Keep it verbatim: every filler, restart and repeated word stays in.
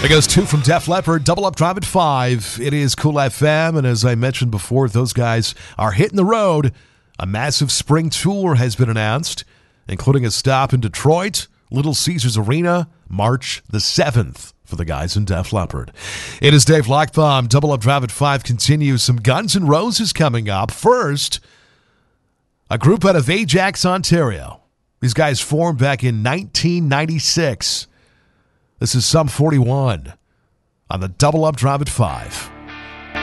There goes two from Def Leppard, Double Up Drive at five. It is Cool F M, and as I mentioned before, those guys are hitting the road. A massive spring tour has been announced, including a stop in Detroit, Little Caesars Arena, March the seventh for the guys in Def Leppard. It is Dave Lockbaum. Double Up Drive at five continues. Some Guns N' Roses coming up. First, a group out of Ajax, Ontario. These guys formed back in nineteen ninety-six. This is Sum forty-one on the Double Up Drive at five.